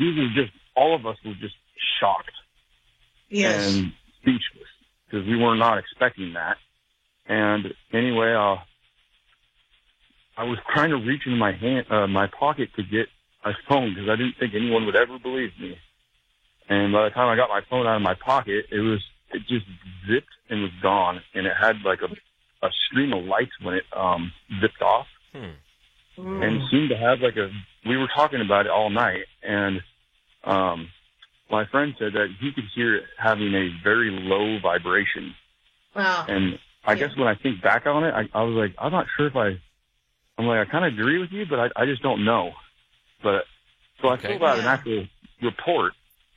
we were just, all of us were just shocked and speechless because we were not expecting that. And anyway, I was trying to reach in my pocket to get my phone because I didn't think anyone would ever believe me. And by the time I got my phone out of my pocket, it just zipped and was gone. And it had like a stream of lights when it zipped off. And it seemed to have we were talking about it all night. And my friend said that he could hear it having a very low vibration. Wow. And I guess when I think back on it, I was like, I'm not sure if I kind of agree with you, but I just don't know. But so I filled out an actual report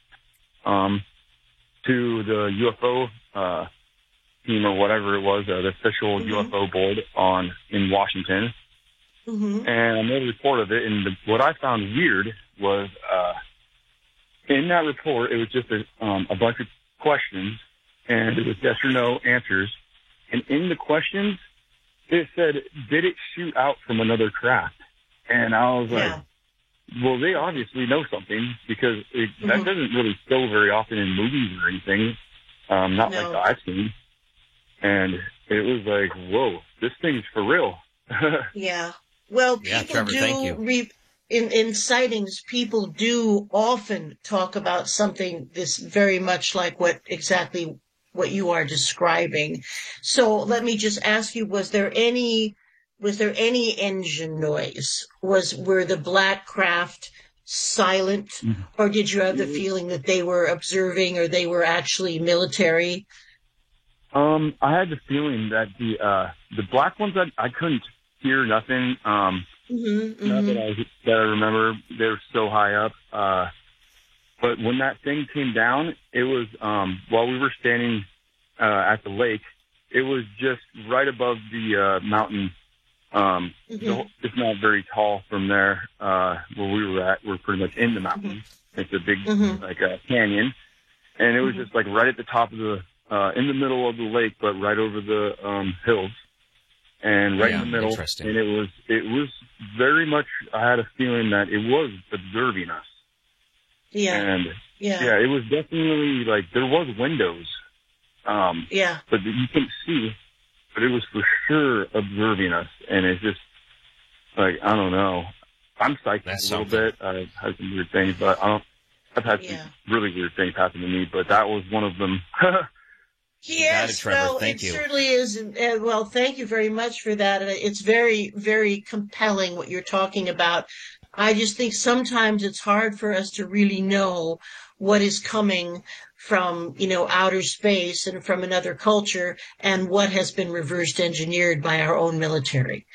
to the UFO team or whatever it was, the official UFO board in Washington. And I made a report of it. And what I found weird was in that report, it was just a bunch of questions, and it was yes or no answers. And in the questions, it said, did it shoot out from another craft? And I was like, well, they obviously know something because that doesn't really show very often in movies or anything, not like that I've seen. And it was like, whoa, this thing's for real. Yeah. Well, people Trevor, thank you. In sightings, people do often talk about something this very much like what you are describing. So let me just ask you, was there any engine noise? Were the black craft silent, or did you have the feeling that they were observing or they were actually military? I had the feeling that the black ones, I couldn't hear nothing. Not that I remember. They were so high up. But when that thing came down, it was while we were standing at the lake. It was just right above the mountain. It's not very tall from there where we were at. We're pretty much in the mountain. It's a big like a canyon, and it was just like right at the top of the in the middle of the lake, but right over the hills. And right in the middle, and it was very much, I had a feeling that it was observing us. Yeah. And it was definitely like, there was windows. But you couldn't see, but it was for sure observing us. And it's just like, I don't know. I'm psyched a little bit. I've had some weird things, but I've had some really weird things happen to me, but that was one of them. Yes, well, it certainly is. Well, thank you very much for that. It's very, very compelling what you're talking about. I just think sometimes it's hard for us to really know what is coming from, outer space and from another culture and what has been reversed engineered by our own military.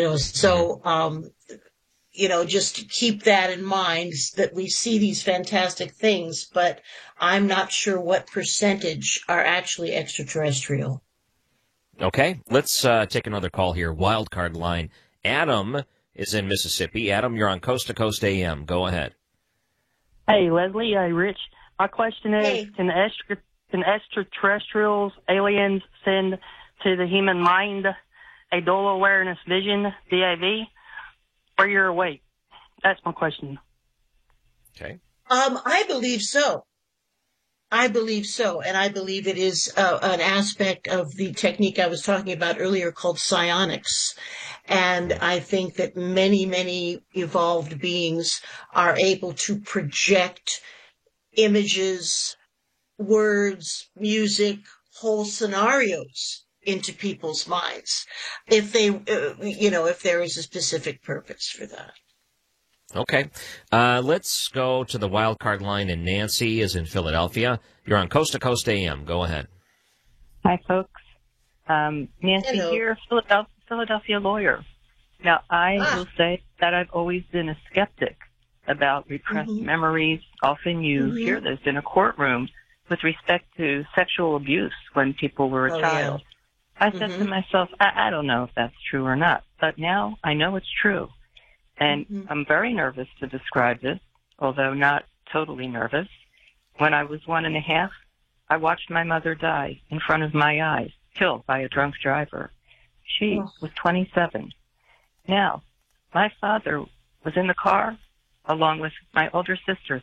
Just to keep that in mind, that we see these fantastic things, but I'm not sure what percentage are actually extraterrestrial. Okay, let's take another call here. Wildcard line. Adam is in Mississippi. Adam, you're on Coast to Coast AM. Go ahead. Hey, Leslie. Hey, Rich. My question is, can extraterrestrials, aliens, send to the human mind a dual awareness vision, DAV? Or you're awake? That's my question. Okay. I believe so. And I believe it is an aspect of the technique I was talking about earlier called psionics. And I think that many, many evolved beings are able to project images, words, music, whole scenarios into people's minds, if there is a specific purpose for that. Okay. Let's go to the wild card line, and Nancy is in Philadelphia. You're on Coast to Coast AM. Go ahead. Hi, folks. Nancy here, Philadelphia lawyer. Now, I will say that I've always been a skeptic about repressed memories. Often you hear this in a courtroom with respect to sexual abuse when people were a child. I said to myself, I don't know if that's true or not, but now I know it's true. And I'm very nervous to describe this, although not totally nervous. When I was 1.5, I watched my mother die in front of my eyes, killed by a drunk driver. She was 27. Now, my father was in the car along with my older sister,